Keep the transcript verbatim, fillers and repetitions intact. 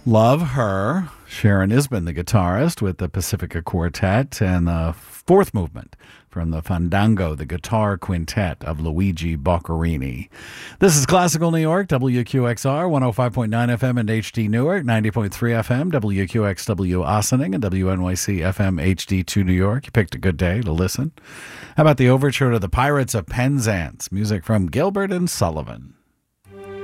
Love Her, Sharon Isbin, the guitarist, with the Pacifica Quartet, and the fourth movement from the Fandango, the guitar quintet of Luigi Boccherini. This is Classical New York, W Q X R, one oh five point nine F M and H D Newark, ninety point three F M, W Q X W Ossining, and W N Y C F M H D two New York. You picked a good day to listen. How about the overture to the Pirates of Penzance, music from Gilbert and Sullivan?